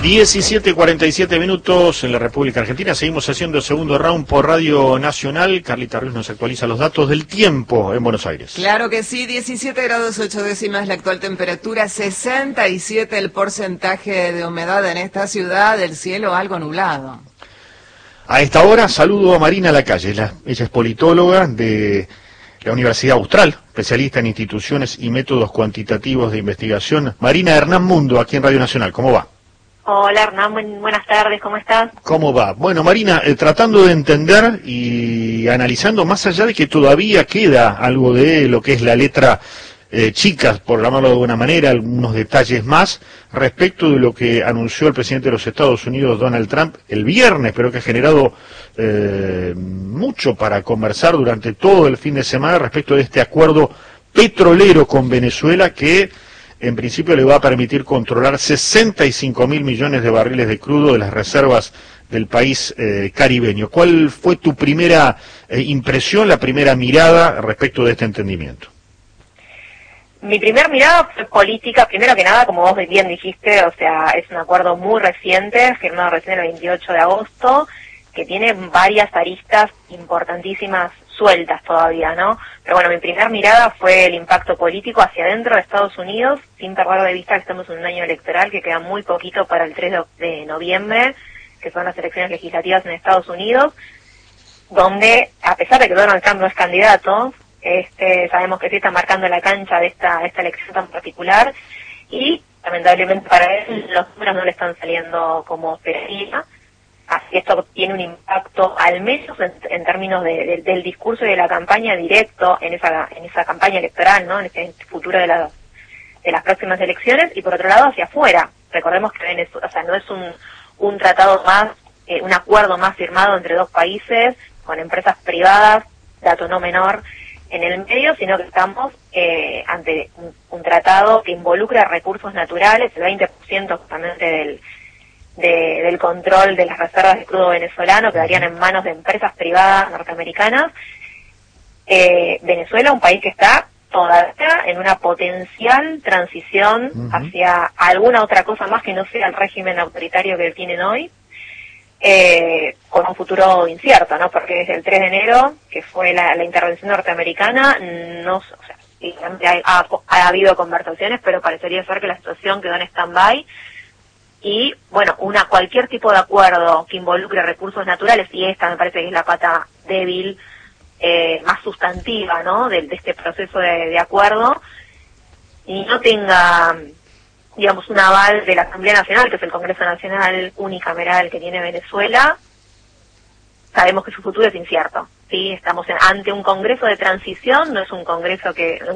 17:47 minutos en la República Argentina. Seguimos haciendo el segundo round por Radio Nacional. Carlita Ruiz nos actualiza los datos del tiempo en Buenos Aires. Claro que sí, 17 grados 8 décimas la actual temperatura, 67 el porcentaje de humedad en esta ciudad, el cielo algo nublado. A esta hora saludo a Marina Lacalle, ella es politóloga de la Universidad Austral, especialista en instituciones y métodos cuantitativos de investigación. Marina, Hernán Mundo, aquí en Radio Nacional, ¿cómo va? Hola Hernán, buenas tardes, ¿cómo estás? ¿Cómo va? Bueno, Marina, tratando de entender y analizando más allá de que todavía queda algo de lo que es la letra chica, por llamarlo de alguna manera, algunos detalles más respecto de lo que anunció el presidente de los Estados Unidos, Donald Trump, el viernes, pero que ha generado mucho para conversar durante todo el fin de semana respecto de este acuerdo petrolero con Venezuela que en principio le va a permitir controlar 65.000 millones de barriles de crudo de las reservas del país caribeño. ¿Cuál fue tu primera impresión, la primera mirada respecto de este entendimiento? Mi primera mirada fue política, primero que nada, como vos bien dijiste, o sea, es un acuerdo muy reciente, firmado recién el 28 de agosto, que tiene varias aristas importantísimas sueltas todavía, ¿no? Pero bueno, mi primera mirada fue el impacto político hacia adentro de Estados Unidos, sin perder de vista que estamos en un año electoral, que queda muy poquito para el 3 de noviembre, que son las elecciones legislativas en Estados Unidos, donde, a pesar de que Donald Trump no es candidato, sabemos que sí está marcando la cancha de esta elección tan particular, y lamentablemente para él los números no le están saliendo como esperaría. Así que esto tiene un impacto, al menos en términos del discurso y de la campaña directo en esa campaña electoral, ¿no? En este futuro de las próximas elecciones, y por otro lado hacia afuera. Recordemos que Venezuela, o sea, no es un tratado más, un acuerdo más firmado entre dos países con empresas privadas, dato no menor, en el medio, sino que estamos ante un tratado que involucra recursos naturales, el 20% justamente del control de las reservas de crudo venezolano quedarían en manos de empresas privadas norteamericanas. Venezuela, un país que está todavía en una potencial transición hacia alguna otra cosa más que no sea el régimen autoritario que tienen hoy, con un futuro incierto, ¿no? Porque desde el 3 de enero, que fue la intervención norteamericana, no, o sea, ha habido conversaciones, pero parecería ser que la situación quedó en stand-by. Y, bueno, cualquier tipo de acuerdo que involucre recursos naturales, y esta me parece que es la pata débil, más sustantiva, ¿no?, de este proceso de acuerdo, y no tenga, digamos, un aval de la Asamblea Nacional, que es el Congreso Nacional unicameral que tiene Venezuela, sabemos que su futuro es incierto, ¿sí? Estamos ante un Congreso de transición, no es un Congreso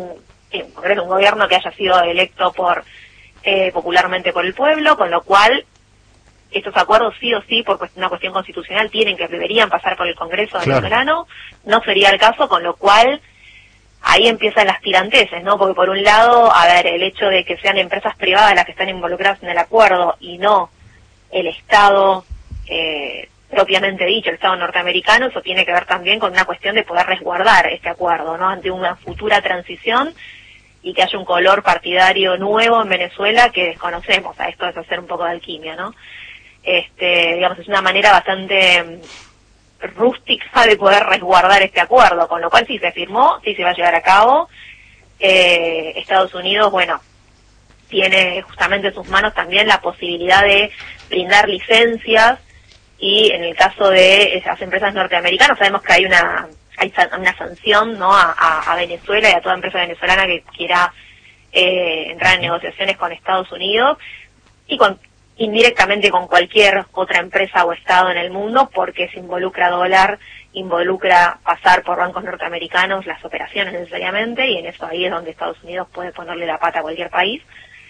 un gobierno que haya sido electo popularmente por el pueblo, con lo cual estos acuerdos sí o sí, por una cuestión constitucional, deberían pasar por el Congreso venezolano. No sería el caso, con lo cual ahí empiezan las tiranteses, ¿no? Porque por un lado, a ver, el hecho de que sean empresas privadas las que están involucradas en el acuerdo y no el Estado propiamente dicho, el Estado norteamericano, eso tiene que ver también con una cuestión de poder resguardar este acuerdo, ¿no?, ante una futura transición y que haya un color partidario nuevo en Venezuela que desconocemos. A esto es hacer un poco de alquimia, ¿no? Digamos, es una manera bastante rústica de poder resguardar este acuerdo, con lo cual sí se firmó, sí se va a llevar a cabo. Estados Unidos, bueno, tiene justamente en sus manos también la posibilidad de brindar licencias, y en el caso de esas empresas norteamericanas sabemos que hay una sanción, ¿no?, a Venezuela y a toda empresa venezolana que quiera entrar en negociaciones con Estados Unidos, y indirectamente con cualquier otra empresa o Estado en el mundo, porque se involucra dólar, involucra pasar por bancos norteamericanos las operaciones necesariamente, y en eso ahí es donde Estados Unidos puede ponerle la pata a cualquier país.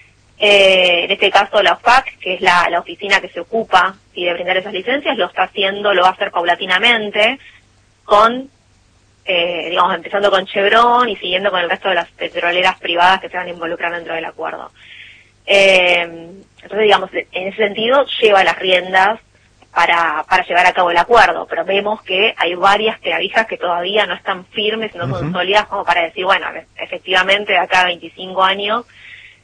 En este caso la OFAC, que es la oficina que se ocupa de brindar esas licencias, lo va a hacer paulatinamente, digamos, empezando con Chevron y siguiendo con el resto de las petroleras privadas que se van a involucrar dentro del acuerdo. Entonces, digamos, en ese sentido lleva las riendas para llevar a cabo el acuerdo, pero vemos que hay varias clavijas que todavía no están firmes, no son sólidas como para decir, bueno, efectivamente de acá a 25 años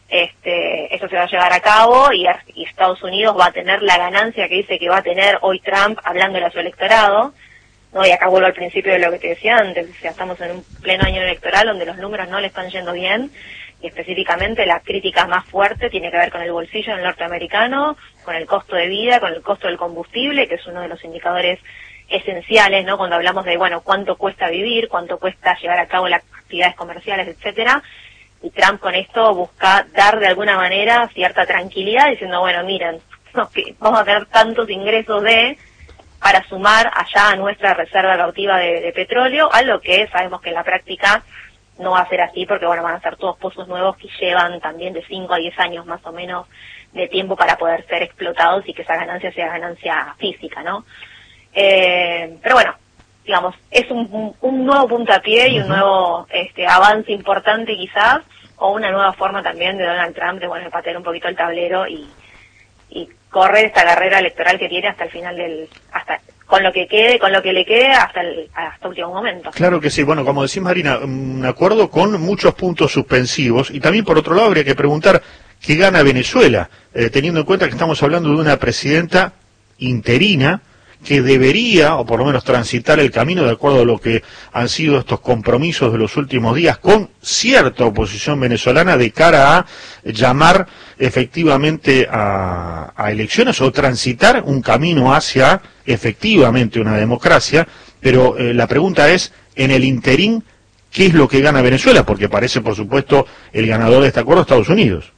eso se va a llevar a cabo y Estados Unidos va a tener la ganancia que dice que va a tener hoy Trump hablándole a su electorado, ¿no? Y acá vuelvo al principio de lo que te decía antes, o sea, estamos en un pleno año electoral donde los números no le están yendo bien, y específicamente la crítica más fuerte tiene que ver con el bolsillo del norteamericano, con el costo de vida, con el costo del combustible, que es uno de los indicadores esenciales, ¿no? Cuando hablamos de, bueno, cuánto cuesta vivir, cuánto cuesta llevar a cabo las actividades comerciales, etcétera. Y Trump con esto busca dar de alguna manera cierta tranquilidad, diciendo, bueno, miren, vamos a tener tantos ingresos para sumar allá a nuestra reserva cautiva de petróleo, algo que sabemos que en la práctica no va a ser así, porque bueno, van a ser todos pozos nuevos que llevan también de 5 a 10 años más o menos de tiempo para poder ser explotados y que esa ganancia sea ganancia física, ¿no? Pero bueno, digamos, es un nuevo puntapié y un nuevo avance importante quizás, o una nueva forma también de Donald Trump de, bueno, de patear un poquito el tablero y correr esta carrera electoral que tiene hasta el final hasta con lo que le quede hasta último momento. Claro que sí. Bueno, como decís, Marina, un acuerdo con muchos puntos suspensivos, y también por otro lado habría que preguntar qué gana Venezuela, teniendo en cuenta que estamos hablando de una presidenta interina que debería, o por lo menos transitar el camino de acuerdo a lo que han sido estos compromisos de los últimos días con cierta oposición venezolana de cara a llamar efectivamente a elecciones o transitar un camino hacia efectivamente una democracia, pero la pregunta es, en el interín, ¿qué es lo que gana Venezuela? Porque parece, por supuesto, el ganador de este acuerdo Estados Unidos.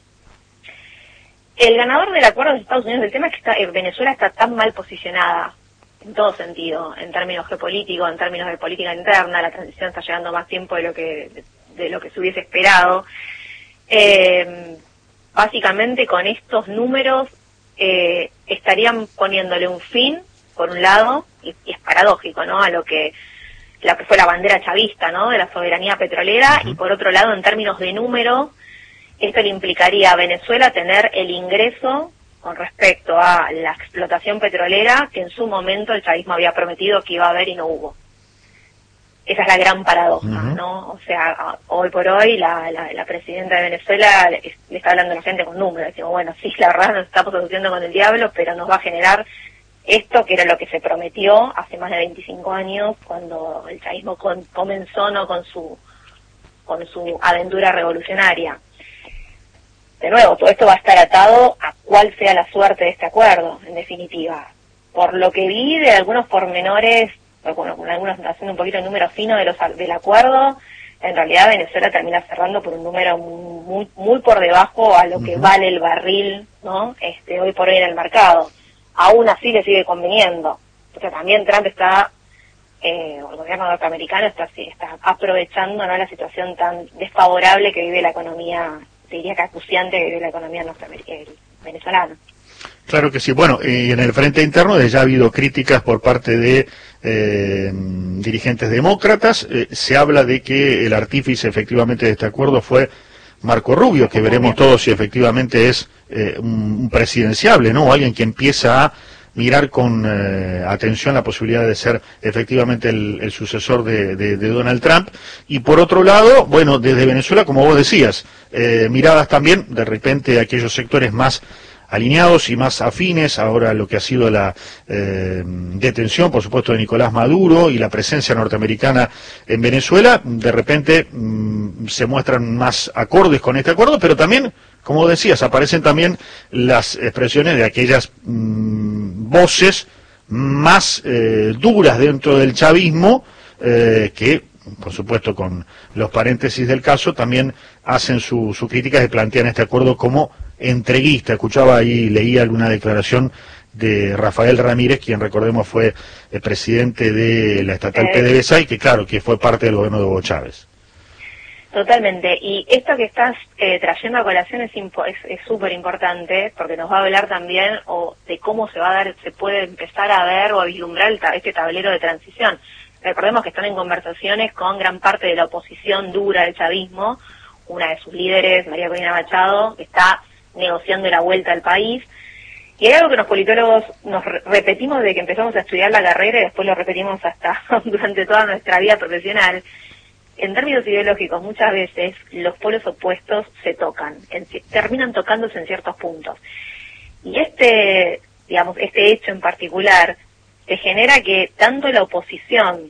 El ganador del acuerdo de Estados Unidos, el tema es que Venezuela está tan mal posicionada en todo sentido, en términos geopolíticos, en términos de política interna, la transición está llevando más tiempo de lo que se hubiese esperado. Básicamente con estos números estarían poniéndole un fin, por un lado, y es paradójico, ¿no?, a lo que fue la bandera chavista, ¿no?, de la soberanía petrolera, y por otro lado, en términos de número, esto le implicaría a Venezuela tener el ingreso con respecto a la explotación petrolera que en su momento el chavismo había prometido que iba a haber y no hubo. Esa es la gran paradoja, ¿no? O sea, hoy por hoy la presidenta de Venezuela le está hablando a la gente con números. Decimos, bueno, sí, la verdad nos estamos produciendo con el diablo, pero nos va a generar esto que era lo que se prometió hace más de 25 años cuando el chavismo comenzó, ¿no?, con su aventura revolucionaria. De nuevo, todo esto va a estar atado a cuál sea la suerte de este acuerdo, en definitiva. Por lo que vi de algunos pormenores, bueno, algunos haciendo un poquito el número fino del acuerdo, en realidad Venezuela termina cerrando por un número muy, muy por debajo a lo que vale el barril, ¿no?, hoy por hoy en el mercado. Aún así le sigue conveniendo. O sea, también Trump el gobierno norteamericano está aprovechando, ¿no?, la situación tan desfavorable que vive la economía, diría que acuciante que vive la economía venezolana. Claro que sí. Bueno, y en el frente interno ya ha habido críticas por parte de dirigentes demócratas. Se habla de que el artífice efectivamente de este acuerdo fue Marco Rubio, que veremos todos si efectivamente es un presidenciable, ¿no?, o alguien que empieza a mirar con atención la posibilidad de ser efectivamente el sucesor de Donald Trump. Y por otro lado, bueno, desde Venezuela, como vos decías, miradas también de repente a aquellos sectores más alineados y más afines ahora a lo que ha sido la detención, por supuesto, de Nicolás Maduro y la presencia norteamericana en Venezuela, de repente se muestran más acordes con este acuerdo, pero también, como decías, aparecen también las expresiones de aquellas voces más duras dentro del chavismo, que, por supuesto, con los paréntesis del caso, también hacen su crítica y plantean este acuerdo como entreguista. Escuchaba ahí, leía alguna declaración de Rafael Ramírez, quien recordemos fue el presidente de la estatal PDVSA y que claro, que fue parte del gobierno de Hugo Chávez. Totalmente, y esto que estás trayendo a colación es súper importante porque nos va a hablar también de cómo se puede empezar a ver o a vislumbrar este tablero de transición. Recordemos que están en conversaciones con gran parte de la oposición dura del chavismo, una de sus líderes, María Corina Machado, que está negociando la vuelta al país, y hay algo que los politólogos nos repetimos desde que empezamos a estudiar la carrera y después lo repetimos hasta durante toda nuestra vida profesional, en términos ideológicos muchas veces los polos opuestos se tocan, terminan tocándose en ciertos puntos. Y este hecho en particular te genera que tanto la oposición,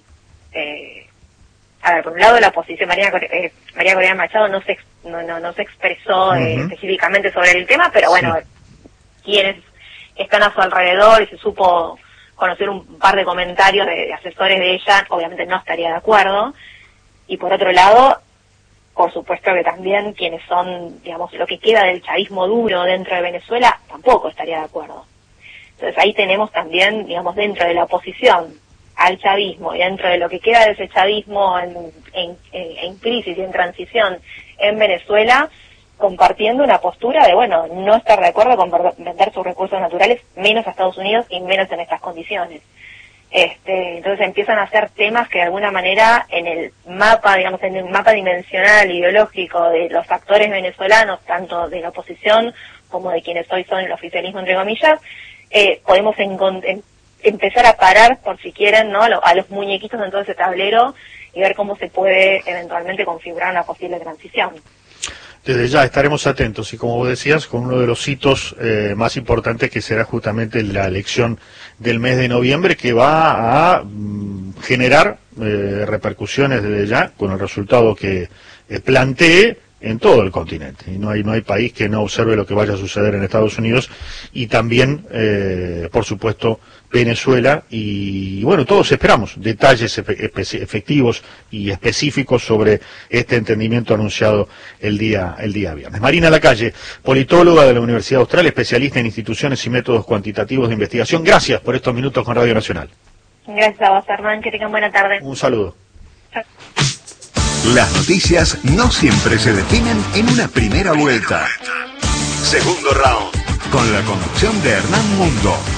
por un lado la oposición, María Corina Machado no se expresó específicamente sobre el tema, pero bueno, quienes están a su alrededor y se supo conocer un par de comentarios de asesores de ella, obviamente no estaría de acuerdo. Y por otro lado, por supuesto que también quienes son, digamos, lo que queda del chavismo duro dentro de Venezuela, tampoco estaría de acuerdo. Entonces ahí tenemos también, digamos, dentro de la oposición al chavismo y dentro de lo que queda de ese chavismo en crisis y en transición en Venezuela, compartiendo una postura de, bueno, no estar de acuerdo con vender sus recursos naturales, menos a Estados Unidos y menos en estas condiciones. Entonces empiezan a ser temas que de alguna manera en el mapa dimensional ideológico de los actores venezolanos, tanto de la oposición como de quienes hoy son el oficialismo, entre comillas, podemos empezar a parar, por si quieren, ¿no?, a los muñequitos en todo ese tablero y ver cómo se puede eventualmente configurar una posible transición. Desde ya estaremos atentos y, como vos decías, con uno de los hitos más importantes, que será justamente la elección del mes de noviembre, que va a generar repercusiones desde ya con el resultado que plantee en todo el continente. Y no hay país que no observe lo que vaya a suceder en Estados Unidos y también, por supuesto, Venezuela. Y bueno, todos esperamos detalles efectivos y específicos sobre este entendimiento anunciado el día viernes. Marina Lacalle, politóloga de la Universidad Austral, especialista en instituciones y métodos cuantitativos de investigación. Gracias por estos minutos con Radio Nacional. Gracias a vos, Hernán, que tengan buena tarde. Un saludo. Chao. Las noticias no siempre se definen en una primera vuelta. Segundo round, con la conducción de Hernán Mundo.